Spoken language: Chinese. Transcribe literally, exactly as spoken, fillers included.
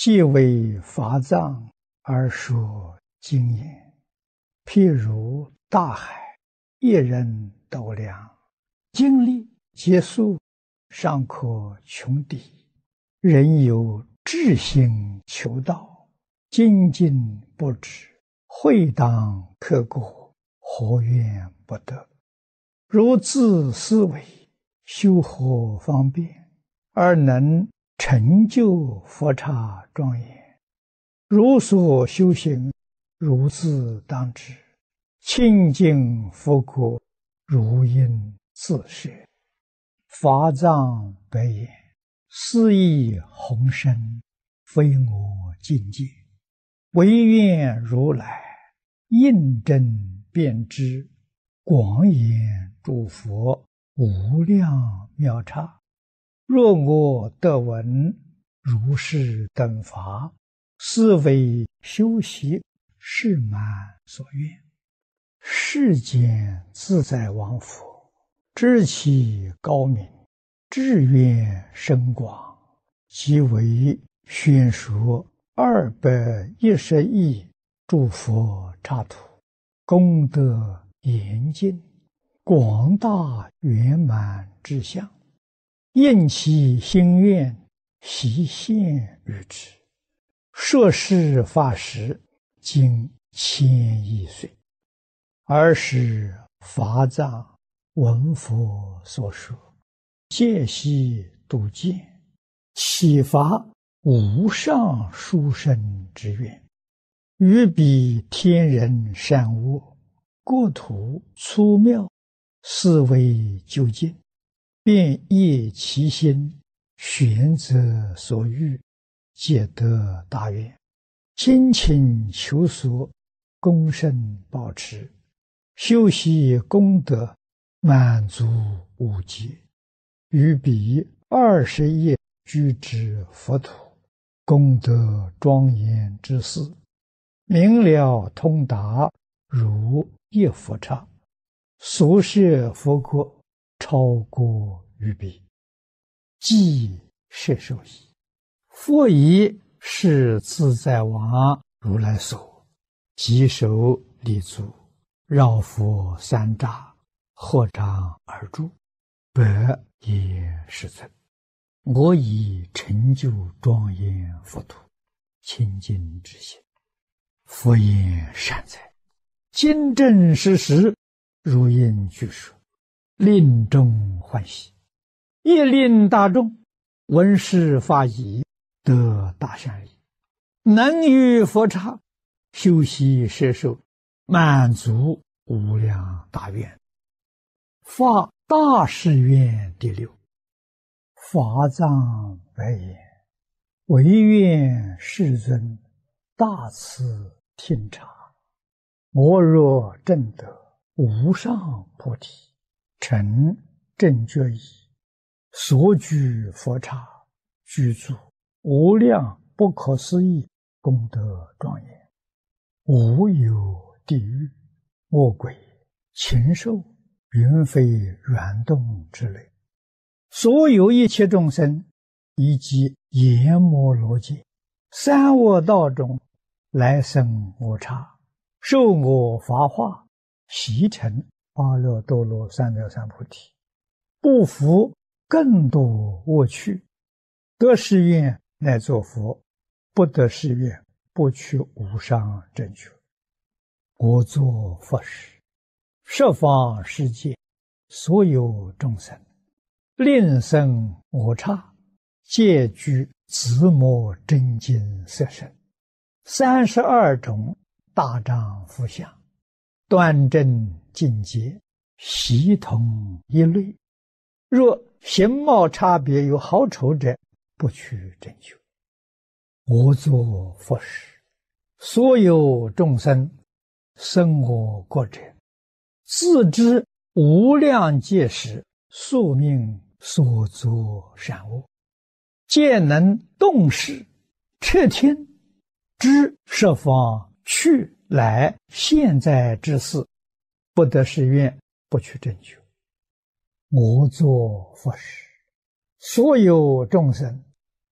既为法藏而说经言，譬如大海，一人斗量，经历劫数，尚可穷抵。人有志心求道，精进不止，会当刻过，何怨不得？如自思维，修何方便，而能成就佛刹庄严？如所修行，如自当知，清净佛国，如应自摄。法藏白言：斯亦宏深，非我境界，唯愿如来印证遍知，广演诸佛无量妙刹。若我得闻如是等法，斯为修习是满所愿。世间自在王佛，知其高明，志愿深广，即为宣说二百一十亿诸佛刹土，功德严尽，广大圆满之相，应其心愿，悉现于之。说是法时，经千亿岁。尔时法藏闻佛所说，戒悉度见，启发无上殊胜之愿，于彼天人善恶，国土粗妙，思维究竟，便业其心，选择所欲，皆得大愿，精勤求索，功胜保持，修习功德，满足无极，于彼二十亿居之佛土，功德庄严之事，明了通达，如一佛刹，所摄佛国，超过于彼，即摄受矣。佛以是自在王如来所，即手立足，绕佛三匝，合掌而住，百也世尊，我已成就庄严佛土，清净之心。佛言善哉，今正实实，如应具说，令众欢喜，亦令大众闻是法已，得大善利，能于佛刹修习摄受，满足无量大愿。发大誓愿第六。法藏白言：唯愿世尊大慈听察，我若证得无上菩提，成正觉已，所居佛刹，具足无量不可思议功德庄严，无有地狱、恶鬼、禽兽、云飞软动之类，所有一切众生，以及阎摩罗界、三恶道中来生我刹，受我法化，习成阿耨多罗三藐三菩提，不服更多恶趣，得誓愿乃作佛，不得誓愿不取无上正觉。我作佛时，十方世界所有众生，令生我刹，皆具自摩真经色身，三十二种大丈夫相，端正境界，悉同一类。若形貌差别有好丑者，不取正觉。我作佛时，所有众生生我国者，自知无量劫时宿命所作善恶，皆能动识彻听，知十方去来现在之事，不得誓愿，不取正觉。我作佛时，所有众生